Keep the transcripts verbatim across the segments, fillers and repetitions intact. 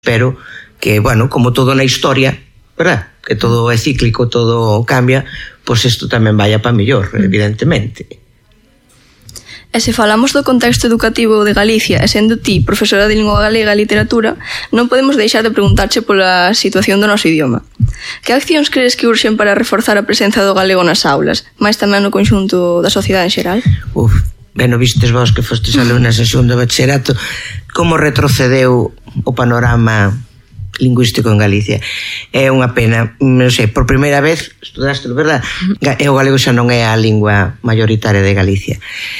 pero que, bueno, como todo na historia, verdad? Que todo é cíclico, todo cambia, pois isto tamén vaya para mellor, evidentemente. E se falamos do contexto educativo de Galicia, e sendo ti profesora de lingua galega e literatura, non podemos deixar de preguntarche pola situación do noso idioma. Que accións crees que urxen para reforzar a presenza do galego nas aulas, máis tamén no conxunto da sociedade en xeral? Uf, ben, vistes vos que fostes alumnas en segundo bachillerato, como retrocedeu o panorama lingüístico en Galicia. É unha pena, non sei, por primeira vez estudaste, verdad? E o galego xa non é a lingua mayoritaria de Galicia.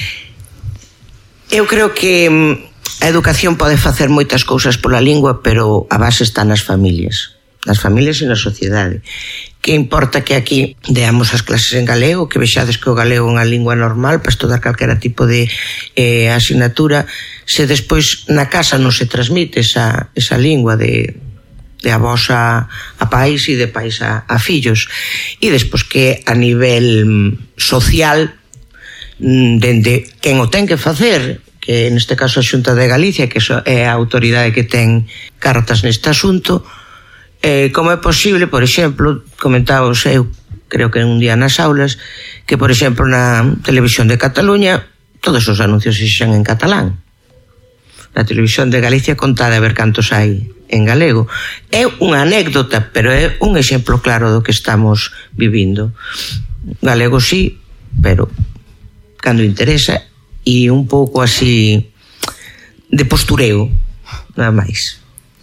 Eu creo que a educación pode facer moitas cousas pola lingua, pero a base está nas familias, nas familias e na sociedade. Que importa que aquí deamos as clases en galego, que vexades que o galego é unha lingua normal para estudar calquera tipo de eh, asignatura, se despois na casa non se transmite esa, esa lingua de, de avós a, a pais e de pais a, a fillos. E despois que a nivel social, dende quen o ten que facer, que neste caso a Xunta de Galicia, que é a autoridade que ten cartas neste asunto, eh, como é posible, por exemplo, comentábamos eu, creo que un día nas aulas, que por exemplo na televisión de Cataluña todos os anuncios se xan en catalán. Na televisión de Galicia contade a ver cantos hai en galego. É unha anécdota, pero é un exemplo claro do que estamos vivindo. Galego sí, pero cando interesa, e un pouco así de postureo, nada máis.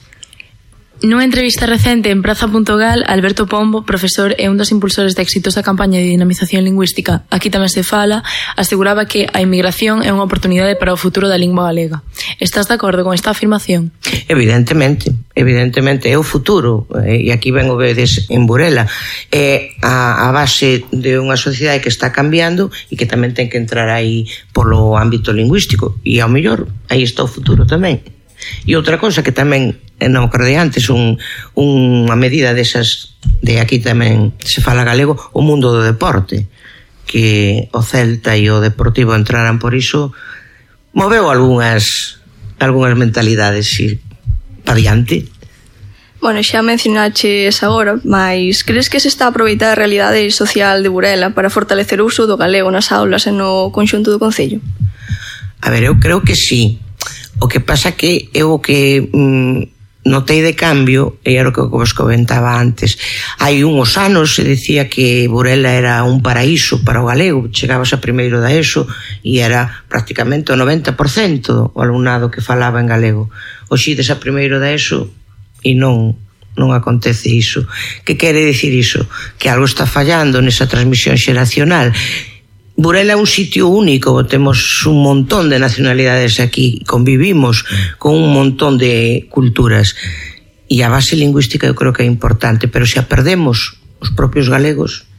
Nunha entrevista recente en Praza punto gal, Alberto Pombo, profesor e un dos impulsores da exitosa campaña de dinamización lingüística Aquí tamén se fala, aseguraba que a inmigración é unha oportunidade para o futuro da lingua galega. Estás de acordo con esta afirmación? Evidentemente, evidentemente é o futuro, e aquí ben o vedes en Burela, é a, a base de unha sociedade que está cambiando e que tamén ten que entrar aí polo ámbito lingüístico, e ao mellor aí está o futuro tamén. E outra cosa que tamén non acordei antes, un, unha medida desas de aquí tamén se fala galego, o mundo do deporte, que o Celta e o Deportivo entraran por iso, moveu algunhas algunhas mentalidades e para diante. Bueno, xa mencionaches agora, mas crees que se está a aproveitar a realidade social de Burela para fortalecer o uso do galego nas aulas e no conxunto do concello? A ver, eu creo que sí. O que pasa que eu o que mm, notei de cambio, e era o que vos comentaba antes, hai uns anos se decía que Burela era un paraíso para o galego, chegabas a primeiro da ESO e era prácticamente o noventa por cento o alumnado que falaba en galego. Hoxe ides a primeiro da ESO e non non acontece iso. Que quere dicir iso? Que algo está fallando nesa transmisión xeracional. Burela é un sitio único, temos un montón de nacionalidades aquí, convivimos con un montón de culturas e a base lingüística eu creo que é importante, pero se a perdemos os propios galegos.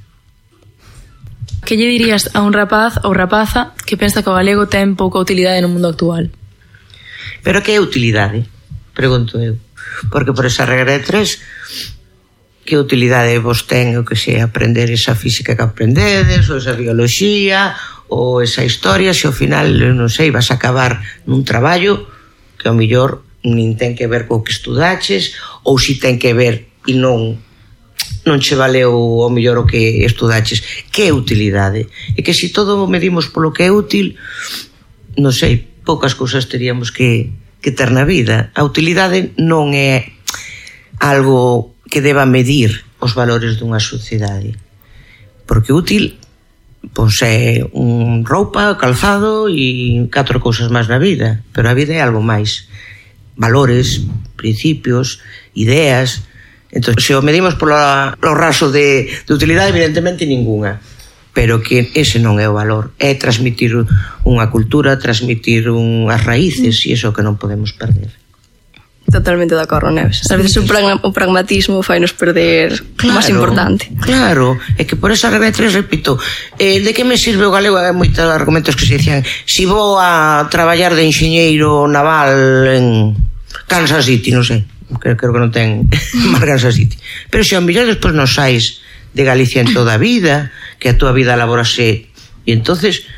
Que lle dirías a un rapaz ou rapaza que pensa que o galego ten pouca utilidade no mundo actual? Pero que é utilidade? Pregunto eu. Porque por esa regra de tres, que utilidade vos ten o que se aprender esa física que aprendedes, ou esa bioloxía, ou esa historia, se ao final, non sei, vas a acabar nun traballo que ao mellor nin ten que ver co que estudaches, ou si ten que ver e non non che valeu ao mellor o que estudaches. Que é utilidade? E que se todo medimos polo que é útil, non sei, poucas cousas teríamos que, que ter na vida. A utilidade non é algo que deba medir os valores dunha sociedade, porque útil pois é un roupa, calzado e catro cousas máis na vida, pero a vida é algo máis, valores, principios, ideas. Entón, se o medimos polo, polo raso de, de utilidade, evidentemente ningunha, pero que ese non é o valor, é transmitir unha cultura, transmitir unhas raíces, e iso que non podemos perder. Totalmente de acordo, Neves. A veces o, pragma, o pragmatismo fai nos perder claro, o máis importante. Claro, é que por esa regra de tres, repito, eh, de que me sirve o galego? Hai moitos argumentos que se dicían, si vou a traballar de enxeñeiro naval en Kansas City, non sei, creo, creo que non ten máis Kansas City, pero se ao mellor despois non sais de Galicia en toda a vida, que a tua vida laborase, e entonces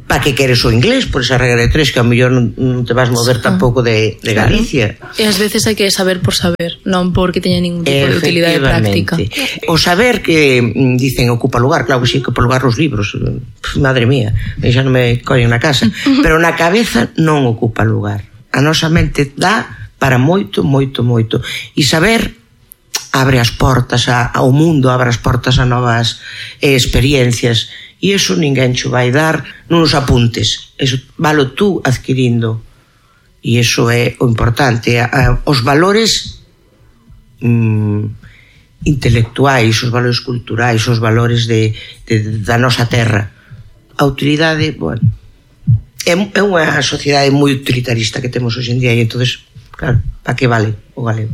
para que queres o inglés por esa regra de tres, que ao mellor non, non te vas mover tampouco de, de Galicia. E ás veces hai que saber por saber, non porque teña ningún tipo de utilidade práctica. O saber que dicen ocupa lugar, claro que sí, ocupa lugar os libros, madre mía, xa non me collen na casa, pero na cabeza non ocupa lugar. A nosa mente dá para moito, moito, moito. E saber abre as portas a, ao mundo, abre as portas a novas eh, experiencias. E iso ninguén xo vai dar nuns apuntes, eso valo tú adquirindo, e iso é o importante. Os valores mm, intelectuais, os valores culturais, os valores de, de, da nosa terra. A utilidade, bueno, é, é unha sociedade moi utilitarista que temos hoxe en día, e entonces, claro, para que vale o galego?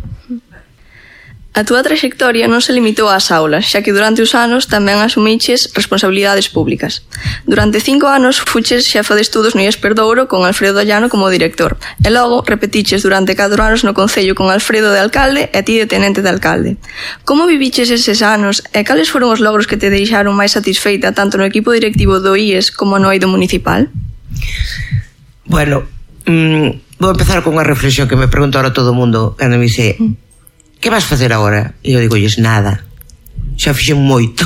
A túa traxectoria non se limitou ás aulas, xa que durante os anos tamén asumiches responsabilidades públicas. Durante cinco anos fuches xefa de estudos no I E S Perdouro con Alfredo Llano como director, e logo repetiches durante catro anos no Concello con Alfredo de alcalde e ti de tenente de alcalde. Como viviches eses anos e cales foron os logros que te deixaron máis satisfeita tanto no equipo directivo do I E S como no eido municipal? Bueno, mmm, vou empezar con unha reflexión que me pregunta ahora todo o mundo cando me dice... que vas facer agora? E eu digolles, nada. Xa fixen moito.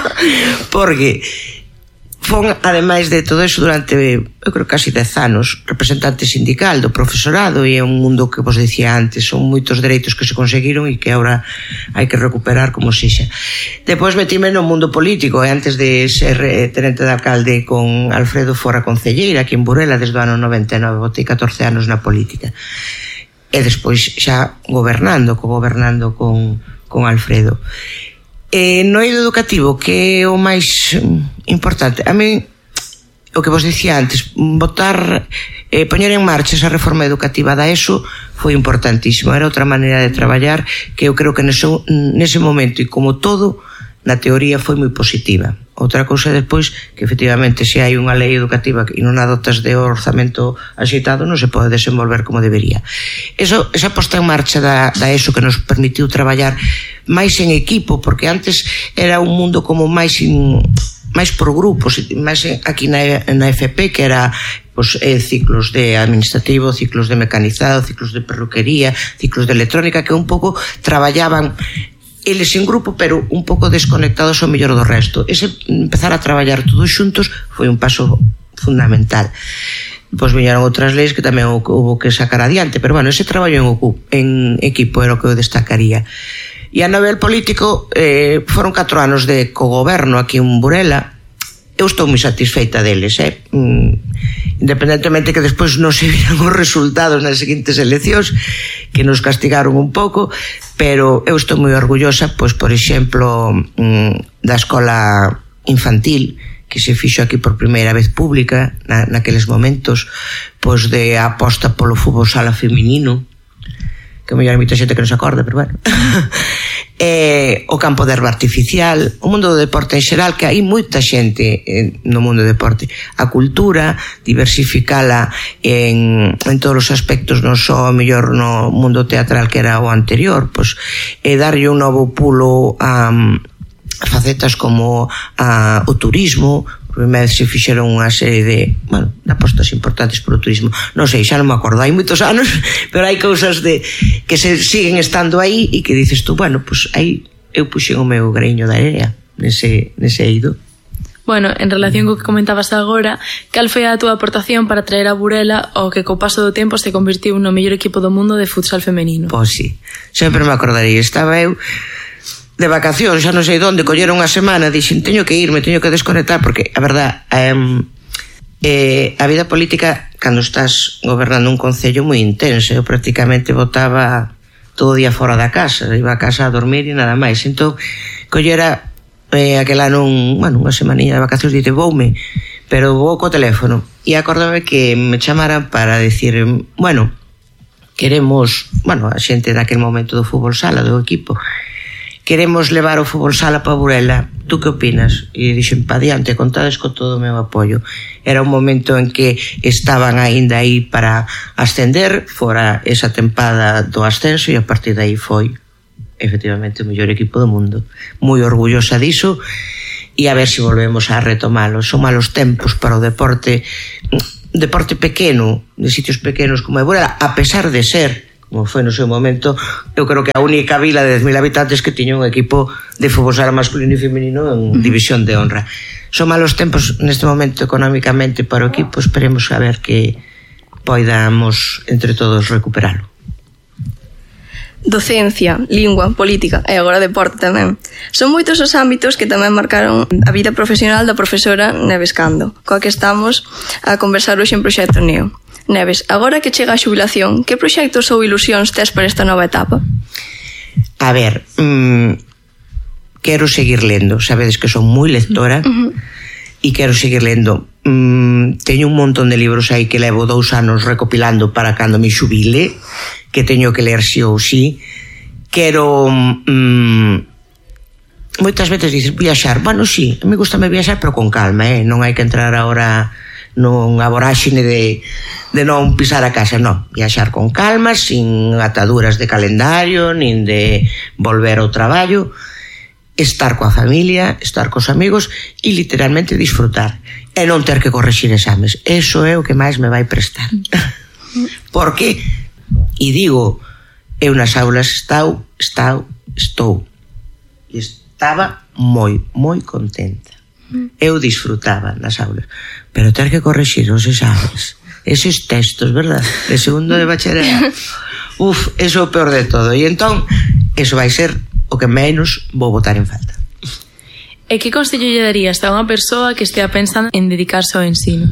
Porque fon, ademais de todo eso, durante, eu creo, casi dez anos, representante sindical do profesorado, e é un mundo que vos dicía antes, son moitos dereitos que se conseguiron e que agora hai que recuperar como sexa. Depois metime no mundo político, e antes de ser eh, tenente de alcalde con Alfredo fora concelleira aquí en Burela desde o ano noventa e nove, botei catorce anos na política. E despois xa gobernando, co-gobernando con, con Alfredo. E no eido educativo, que é o máis importante, a mí, o que vos dicía antes, botar, eh, poñer en marcha esa reforma educativa da ESO foi importantísimo, era outra maneira de traballar que eu creo que nese, nese momento, e como todo, na teoría foi moi positiva. Outra cousa despois, que efectivamente se hai unha lei educativa e non a dotas de orzamento axeitado, non se pode desenvolver como debería. Eso, esa posta en marcha da, da ESO que nos permitiu traballar máis en equipo, porque antes era un mundo como máis in, máis por grupos, máis aquí na, na F P, que era pues, eh, ciclos de administrativo, ciclos de mecanizado, ciclos de perruquería, ciclos de electrónica, que un pouco traballaban eles en grupo, pero un pouco desconectados ao mellor do resto. Ese empezar a traballar todos xuntos foi un paso fundamental. Pois viñeron outras leis que tamén houve que sacar adiante, pero bueno, ese traballo en, en equipo era o que eu destacaría. E a nivel político eh, foron catro anos de cogoberno aquí en Burela. Eu estou moi satisfeita deles, eh? Mm, independentemente que despois non se viran os resultados nas seguintes eleccións, que nos castigaron un pouco, pero eu estou moi orgullosa, pois, por exemplo, mm, da escola infantil, que se fixo aquí por primeira vez pública, na, naqueles momentos, pois, de aposta polo fútbol sala feminino, que mellor hai moita xente que non se acorda, pero bueno. eh, o campo de herba artificial, o mundo do deporte en xeral, que hai moita xente eh, no mundo do deporte. A cultura, diversificala en, en todos os aspectos, non só a mellor no mundo teatral que era o anterior, pois, e darlle un novo pulo a, a facetas como a, o turismo. Por primeira vez se fixeron unha serie de, bueno, de apostas importantes por o turismo. Non sei, xa non me acordo, hai moitos anos, pero hai cousas de que se siguen estando aí e que dices tú, bueno, pois pues, aí eu puxen o meu greño da area nese, nese eido. Bueno, en relación co que comentabas agora, cal foi a túa aportación para traer a Burela o que co paso do tempo se convertiu no mellor equipo do mundo de futsal femenino? Pois sí, sempre me acordarei, estaba eu de vacacións, xa non sei onde, colleron unha semana, dixen, teño que irme, teño que desconectar, porque a verdad, eh, eh, a vida política, cando estás gobernando un concello moi intenso, eu prácticamente botaba todo o día fora da casa, iba a casa a dormir e nada máis, entón, collera eh, aquel ano, un, bueno, unha semanilla de vacacións, dite, voume, pero vou co teléfono, e acordame que me chamaran para decir, bueno, queremos, bueno, a xente daquel momento do fútbol sala, do equipo, queremos levar o fútbol sala para Burela, tú que opinas? E dixen, pa diante, contades co todo o meu apoio. Era un momento en que estaban aínda aí para ascender, fora esa tempada do ascenso, e a partir de aí foi efectivamente o mellor equipo do mundo. Moi orgullosa diso, e a ver se volvemos a retomalo. Son malos tempos para o deporte, deporte pequeno, de sitios pequenos como é Burela, a pesar de ser, como foi no seu momento, eu creo que a única vila de dez mil habitantes que tiña un equipo de fútbol sala masculino e femenino en división de honra. Son malos tempos neste momento económicamente para o equipo, esperemos a ver que poidamos entre todos recuperalo. Docencia, lingua, política e agora deporte tamén. Son moitos os ámbitos que tamén marcaron a vida profesional da profesora Neves Cando, coa que estamos a conversar hoxe en Proxecto Neo. Neves, agora que chega a xubilación, que proxectos ou ilusións tes para esta nova etapa? A ver, mmm, quero seguir lendo, sabedes que son moi lectora, uh-huh. e quero seguir lendo. Mm, teño un montón de libros aí que levo dous anos recopilando para cando me xubile, que teño que ler si ou si. Quero mm, moitas veces dices viaxar, bueno, si, sí, me gusta me viaxar, pero con calma, eh? Non hai que entrar agora nunha voráxine de, de non pisar a casa, non, viaxar con calma, sin ataduras de calendario, nin de volver ao traballo, estar coa familia, estar cos amigos e literalmente disfrutar e non ter que correxir exames. Eso é o que máis me vai prestar. Porque, e digo, eu nas aulas estou, estou, estou e estaba moi, moi contenta. Eu disfrutaba nas aulas, pero ter que correxir os exames, eses textos, verdad, de segundo de bacharelato, uf, eso é o peor de todo. E entón, eso vai ser o que menos vou botar en falta. E que consello lle darías a unha persoa que estea pensando en dedicarse ao ensino?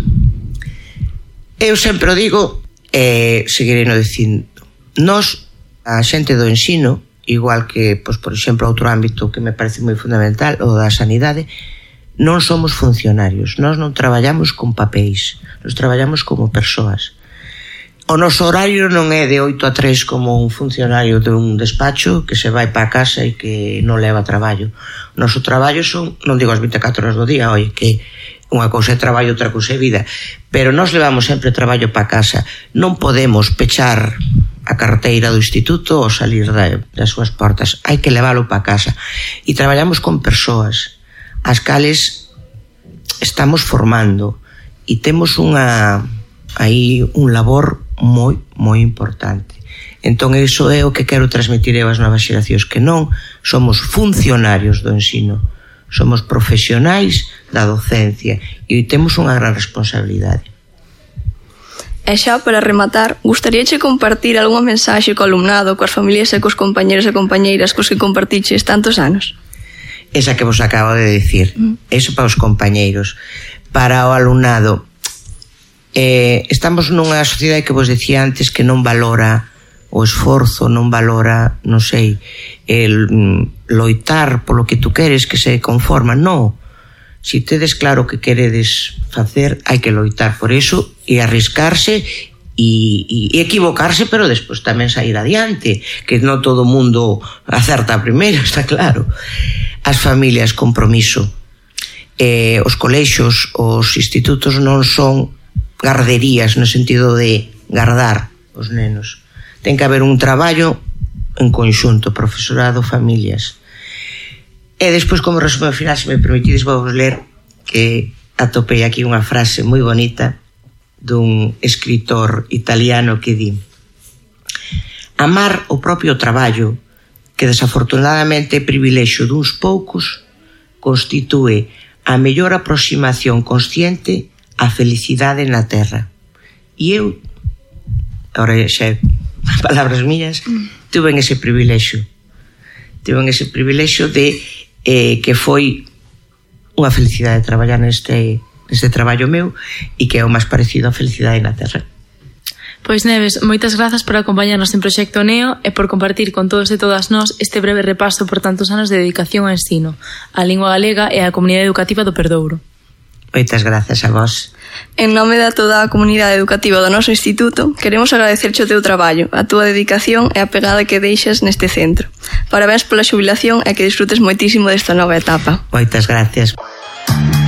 Eu sempre o digo, e eh, seguirei no dicindo, nós, a xente do ensino, igual que, pois, por exemplo, outro ámbito que me parece moi fundamental, o da sanidade, non somos funcionarios, nós non traballamos con papéis, nós traballamos como persoas. O noso horario non é de oito a tres como un funcionario de un despacho que se vai para casa e que non leva traballo. O noso traballo son, non digo as vinte e catro horas do día, oi, que unha cousa é traballo, outra cousa é vida, pero nós levamos sempre traballo para casa. Non podemos pechar a carteira do instituto ou salir das súas portas, hai que leválo para casa. E traballamos con persoas as cales estamos formando e temos unha aí un labor moi, moi importante. Entón, iso é o que quero transmitir eu ás novas xeracións, que non somos funcionarios do ensino, somos profesionais da docencia e temos unha gran responsabilidade. E xa, para rematar, gustaríache compartir algunha mensaxe co alumnado, coas familias e cos compañeros e compañeiras cos que compartiches tantos anos? Esa que vos acabo de dicir, mm. eso para os compañeiros. Para o alumnado, Eh, estamos nunha sociedade que vos decía antes que non valora o esforzo, non valora, non sei, el mm, loitar polo que tú queres, que se conforma. Non, si tedes claro que queredes facer, hai que loitar por eso e arriscarse e, e equivocarse, pero despois tamén sair adiante, que non todo o mundo acerta a primeira, está claro. As familias, compromiso, eh, os colexios, os institutos non son garderías no sentido de gardar os nenos. Ten que haber un traballo en conxunto, profesorado, familias. E despois, como resumo final, se me permitides, vou ler que atopei aquí unha frase moi bonita dun escritor italiano que di: amar o propio traballo, que desafortunadamente é privilexio duns poucos, constitúe a mellor aproximación consciente a felicidade na terra. E eu, agora xa palabras mías, tuve ese privilexio. Tuve ese privilexio de eh, que foi unha felicidade traballar neste, neste traballo meu e que é o máis parecido a felicidade na terra. Pois Neves, moitas grazas por acompañarnos en Proxecto Neo e por compartir con todos e todas nós este breve repaso por tantos anos de dedicación ao ensino, á lingua galega e á comunidade educativa do Perdouro. Moitas grazas a vos. En nome da toda a comunidade educativa do noso instituto, queremos agradecerche o teu traballo, a túa dedicación e a pegada que deixas neste centro. Parabéns pola xubilación e que disfrutes moitísimo desta nova etapa. Moitas gracias.